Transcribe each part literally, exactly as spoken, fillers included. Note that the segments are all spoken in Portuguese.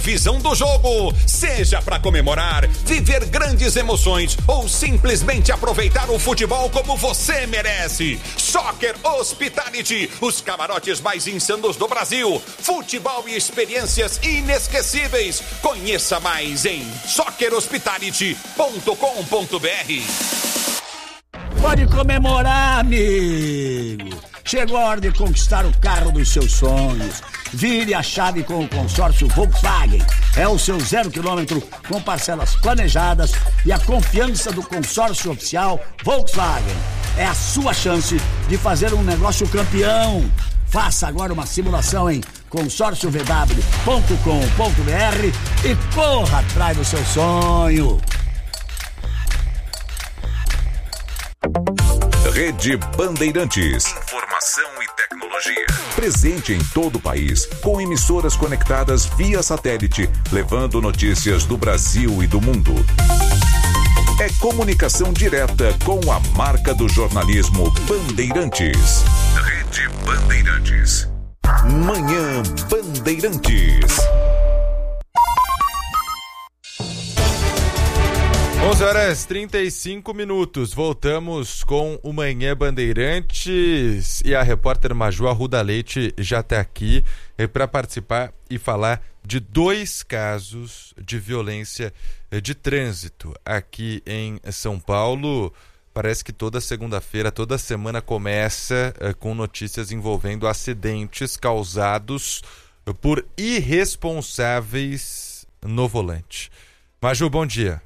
Visão do jogo, seja para comemorar, viver grandes emoções ou simplesmente aproveitar o futebol como você merece. Soccer Hospitality, os camarotes mais insanos do Brasil. Futebol e experiências inesquecíveis. Conheça mais em soccer hospitality ponto com ponto b r. Pode comemorar, amigo. Chegou a hora de conquistar o carro dos seus sonhos. Vire a chave com o consórcio Volkswagen. É o seu zero quilômetro com parcelas planejadas e a confiança do consórcio oficial Volkswagen. É a sua chance de fazer um negócio campeão. Faça agora uma simulação em consórcio v w ponto com ponto b r e corra atrás do seu sonho. Rede Bandeirantes. Informação e tecnologia. Presente em todo o país, com emissoras conectadas via satélite, levando notícias do Brasil e do mundo. É comunicação direta com a marca do jornalismo Bandeirantes. Rede Bandeirantes. Manhã Bandeirantes. onze horas e trinta e cinco minutos, voltamos com o Manhã Bandeirantes e a repórter Maju Arruda Leite já está aqui para participar e falar de dois casos de violência de trânsito aqui em São Paulo. Parece que toda segunda-feira, toda semana começa uh, com notícias envolvendo acidentes causados por irresponsáveis no volante. Maju, bom dia.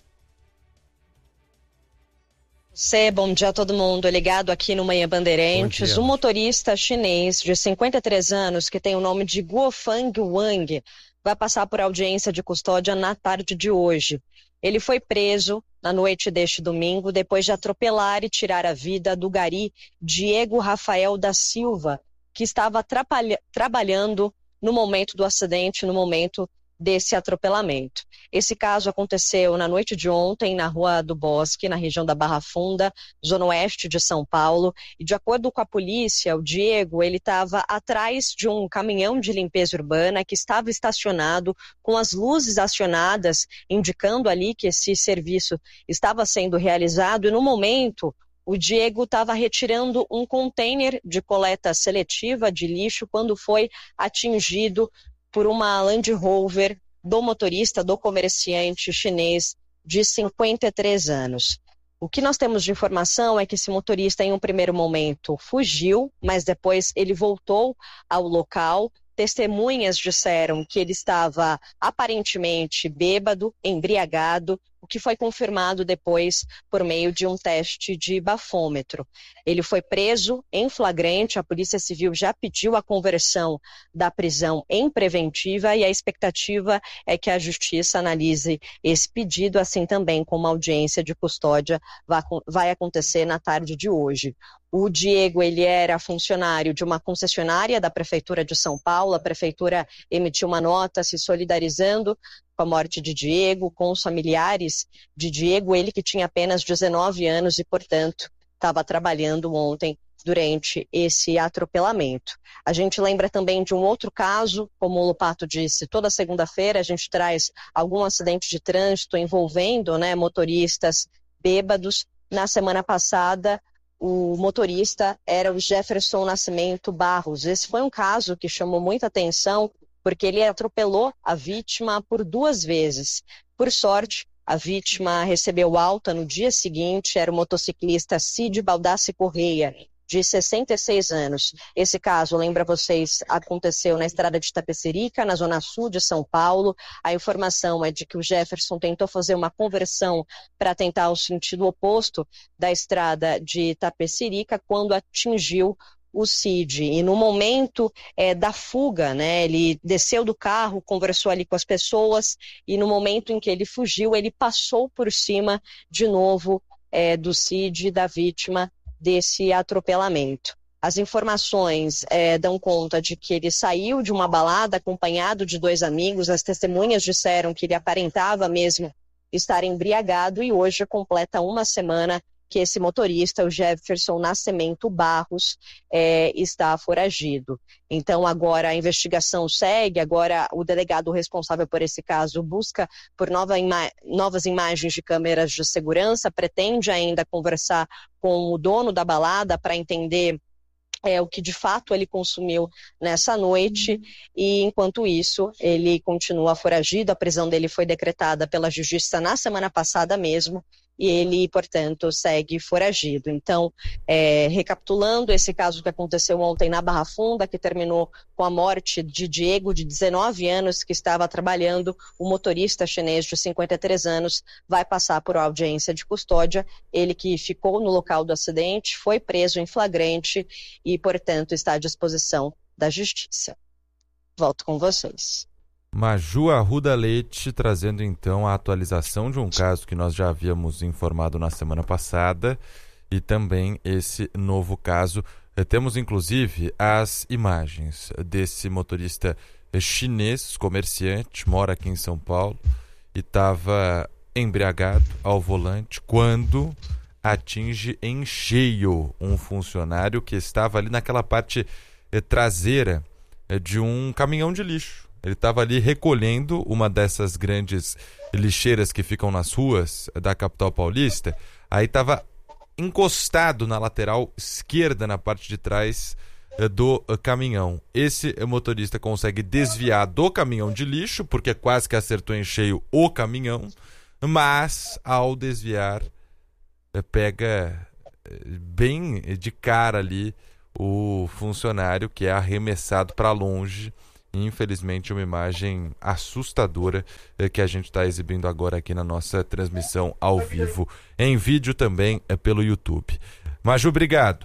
Você, bom dia a todo mundo ligado aqui no Manhã Bandeirantes. Um motorista chinês de cinquenta e três anos, que tem o nome de Guofang Wang, vai passar por audiência de custódia na tarde de hoje. Ele foi preso na noite deste domingo depois de atropelar e tirar a vida do gari Diego Rafael da Silva, que estava trabalhando no momento do acidente, no momento desse atropelamento. Esse caso aconteceu na noite de ontem na Rua do Bosque, na região da Barra Funda, zona oeste de São Paulo, e de acordo com a polícia, o Diego, ele estava atrás de um caminhão de limpeza urbana que estava estacionado com as luzes acionadas, indicando ali que esse serviço estava sendo realizado, e no momento o Diego estava retirando um container de coleta seletiva de lixo quando foi atingido por uma Land Rover do motorista, do comerciante chinês de cinquenta e três anos. O que nós temos de informação é que esse motorista, em um primeiro momento, fugiu, mas depois ele voltou ao local. Testemunhas disseram que ele estava aparentemente bêbado, embriagado, o que foi confirmado depois por meio de um teste de bafômetro. Ele foi preso em flagrante, a Polícia Civil já pediu a conversão da prisão em preventiva e a expectativa é que a Justiça analise esse pedido, assim também como a audiência de custódia vai acontecer na tarde de hoje. O Diego, ele era funcionário de uma concessionária da Prefeitura de São Paulo. A Prefeitura emitiu uma nota se solidarizando com a morte de Diego, com os familiares de Diego, ele que tinha apenas dezenove anos e, portanto, estava trabalhando ontem durante esse atropelamento. A gente lembra também de um outro caso, como o Lopato disse, toda segunda-feira a gente traz algum acidente de trânsito envolvendo, né, motoristas bêbados. Na semana passada, o motorista era o Jefferson Nascimento Barros. Esse foi um caso que chamou muita atenção, porque ele atropelou a vítima por duas vezes. Por sorte, a vítima recebeu alta no dia seguinte, era o motociclista Cid Baldassi Correia, de sessenta e seis anos. Esse caso, lembra vocês, aconteceu na estrada de Itapecerica, na zona sul de São Paulo. A informação é de que o Jefferson tentou fazer uma conversão para tentar o sentido oposto da estrada de Itapecerica quando atingiu o Cid. E no momento é, da fuga, né, ele desceu do carro, conversou ali com as pessoas e no momento em que ele fugiu, ele passou por cima de novo é, do Cid, da vítima desse atropelamento. As informações é, dão conta de que ele saiu de uma balada acompanhado de dois amigos. As testemunhas disseram que ele aparentava mesmo estar embriagado e hoje completa uma semana que esse motorista, o Jefferson Nascimento Barros, é, está foragido. Então agora a investigação segue, agora o delegado responsável por esse caso busca por nova ima- novas imagens de câmeras de segurança, pretende ainda conversar com o dono da balada para entender É, o que de fato ele consumiu nessa noite, e enquanto isso ele continua foragido. A prisão dele foi decretada pela justiça na semana passada mesmo, e ele, portanto, segue foragido. Então, é, recapitulando esse caso que aconteceu ontem na Barra Funda, que terminou com a morte de Diego, de dezenove anos, que estava trabalhando, o motorista chinês de cinquenta e três anos vai passar por audiência de custódia. Ele que ficou no local do acidente foi preso em flagrante e, portanto, está à disposição da justiça. Volto com vocês. Maju Arruda Leite trazendo então a atualização de um caso que nós já havíamos informado na semana passada e também esse novo caso. Temos inclusive as imagens desse motorista chinês, comerciante, mora aqui em São Paulo e estava embriagado ao volante quando atinge em cheio um funcionário que estava ali naquela parte eh, traseira eh, de um caminhão de lixo. Ele estava ali recolhendo uma dessas grandes lixeiras que ficam nas ruas da capital paulista. Aí estava encostado na lateral esquerda, na parte de trás eh, do eh, caminhão. Esse eh, motorista consegue desviar do caminhão de lixo, porque quase que acertou em cheio o caminhão, mas ao desviar eh, pega eh, bem de cara ali o funcionário, que é arremessado para longe. Infelizmente, uma imagem assustadora eh, que a gente está exibindo agora aqui na nossa transmissão ao vivo, em vídeo também eh, pelo YouTube. Maju, obrigado.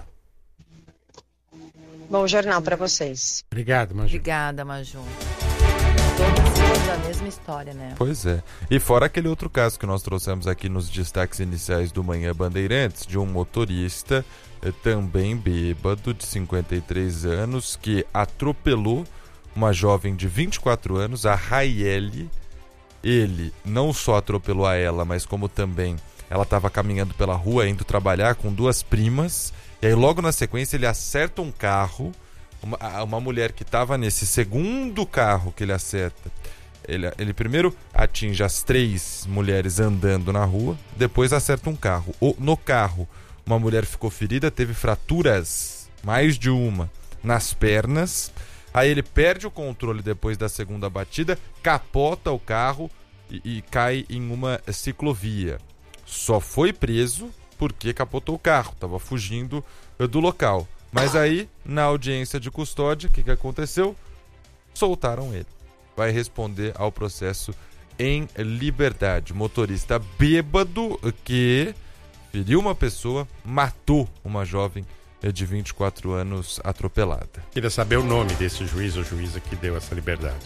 Bom jornal para vocês. Obrigado, Maju. Obrigada, Maju. Todos a mesma história, né? Pois é. E fora aquele outro caso que nós trouxemos aqui nos destaques iniciais do Manhã Bandeirantes, de um motorista eh, também bêbado, de cinquenta e três anos, que atropelou uma jovem de vinte e quatro anos, a Raiele. Ele não só atropelou a ela, mas como também ela estava caminhando pela rua, indo trabalhar com duas primas. E aí logo na sequência ele acerta um carro, uma, uma mulher que estava nesse segundo carro que ele acerta. Ele, ele primeiro atinge as três mulheres andando na rua, depois acerta um carro. O, no carro, uma mulher ficou ferida, teve fraturas, mais de uma, nas pernas. Aí ele perde o controle depois da segunda batida, capota o carro e, e cai em uma ciclovia. Só foi preso porque capotou o carro, estava fugindo do local. Mas aí, na audiência de custódia, o que, que aconteceu? Soltaram ele. Vai responder ao processo em liberdade. Motorista bêbado que feriu uma pessoa, matou uma jovem de vinte e quatro anos atropelada. Queria saber o nome desse juiz ou juíza que deu essa liberdade.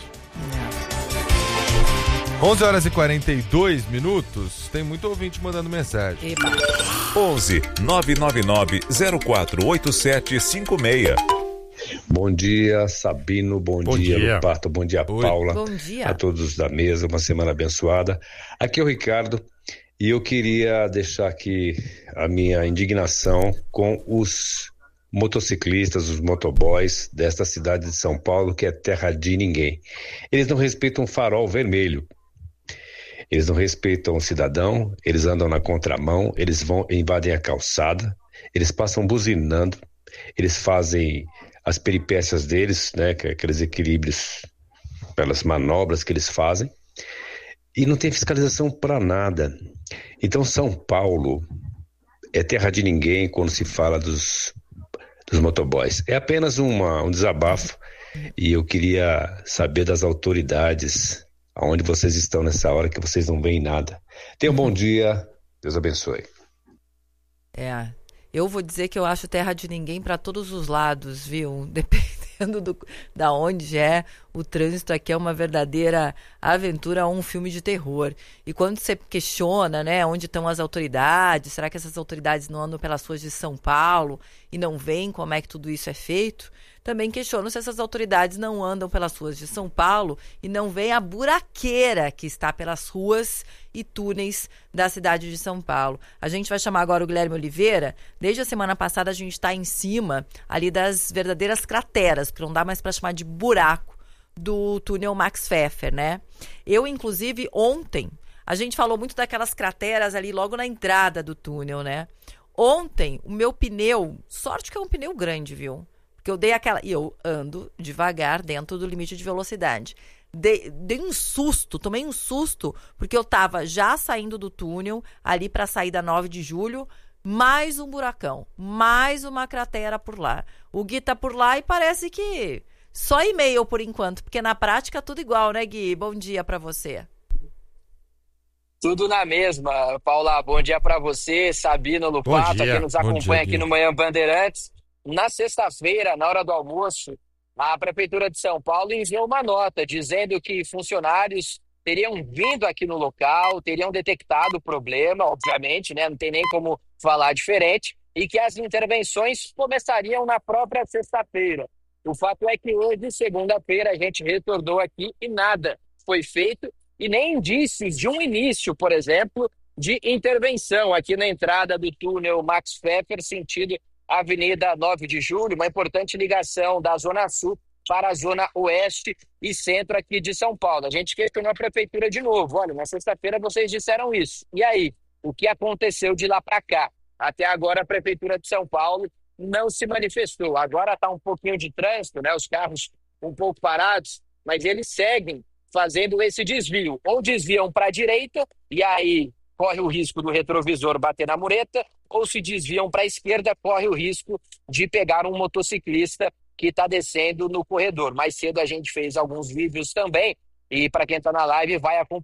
onze horas e quarenta e dois minutos. Tem muito ouvinte mandando mensagem. Eba. onze nove nove nove zero quatro oito sete cinco seis. Bom dia, Sabino. Bom, Bom dia, dia. Lupato. Bom dia, Oi. Paula. Bom dia. A todos da mesa, uma semana abençoada. Aqui é o Ricardo e eu queria deixar aqui a minha indignação com os motociclistas, os motoboys desta cidade de São Paulo, que é terra de ninguém. Eles não respeitam o farol vermelho. Eles não respeitam o cidadão, eles andam na contramão, eles vão invadem a calçada, eles passam buzinando, eles fazem as peripécias deles, né, aqueles equilíbrios pelas manobras que eles fazem, e não tem fiscalização para nada. Então São Paulo é terra de ninguém quando se fala dos, dos motoboys. É apenas uma, um desabafo e eu queria saber das autoridades aonde vocês estão nessa hora que vocês não veem nada. Tenham um bom dia, Deus abençoe. É, eu vou dizer que eu acho terra de ninguém para todos os lados, viu? Dependendo do, da onde é, o trânsito aqui é uma verdadeira aventura, um filme de terror. E quando você questiona, né, onde estão as autoridades, será que essas autoridades não andam pelas ruas de São Paulo e não veem como é que tudo isso é feito? também questiono se essas autoridades não andam pelas ruas de São Paulo e não veem a buraqueira que está pelas ruas e túneis da cidade de São Paulo. A gente vai chamar agora o Guilherme Oliveira. Desde a semana passada a gente está em cima ali das verdadeiras crateras, porque não dá mais para chamar de buraco, do túnel Max Pfeffer, né? Eu, inclusive, ontem, a gente falou muito daquelas crateras ali logo na entrada do túnel, né? Ontem, o meu pneu, sorte que é um pneu grande, viu? Porque eu dei aquela... E eu ando devagar dentro do limite de velocidade. Dei, dei um susto, tomei um susto, porque eu tava já saindo do túnel, ali para sair da nove de julho, mais um buracão, mais uma cratera por lá. O Gui tá por lá e parece que só e-mail por enquanto, porque na prática tudo igual, né, Gui? Bom dia para você. Tudo na mesma, Paula. Bom dia para você, Sabino Lupato, quem nos acompanha aqui no Manhã Bandeirantes. Na sexta-feira, na hora do almoço, a Prefeitura de São Paulo enviou uma nota dizendo que funcionários teriam vindo aqui no local, teriam detectado o problema, obviamente, né? Não tem nem como falar diferente, e que as intervenções começariam na própria sexta-feira. O fato é que hoje, segunda-feira, a gente retornou aqui e nada foi feito, e nem indícios de um início, por exemplo, de intervenção aqui na entrada do túnel Max Pfeffer, sentido Avenida nove de julho, uma importante ligação da Zona Sul para a Zona Oeste e Centro aqui de São Paulo. A gente questionou a Prefeitura de novo. Olha, na sexta-feira vocês disseram isso. E aí? O que aconteceu de lá para cá? Até agora a Prefeitura de São Paulo não se manifestou. Agora está um pouquinho de trânsito, né? Os carros um pouco parados, mas eles seguem fazendo esse desvio. Ou desviam para a direita, e aí corre o risco do retrovisor bater na mureta, ou se desviam para a esquerda, corre o risco de pegar um motociclista que está descendo no corredor. Mais cedo a gente fez alguns vídeos também, e para quem está na live vai acompanhar.